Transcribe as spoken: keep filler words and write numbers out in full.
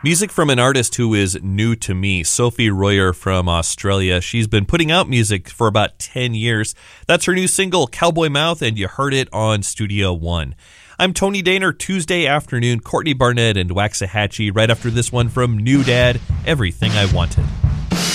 Music from an artist who is new to me, Sophie Royer from Australia. She's been putting out music for about ten years. That's her new single, Cowboy Mouth, and you heard it on Studio One. I'm Tony Daner. Tuesday afternoon, Courtney Barnett and Waxahachie right after this one from New Dad, Everything I Wanted.